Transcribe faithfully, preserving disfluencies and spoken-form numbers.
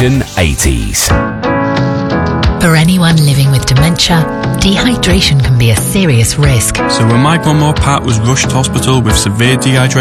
Generation eighties. For anyone living with dementia, dehydration can be a serious risk. So when my grandma Pat was rushed to hospital with severe dehydration,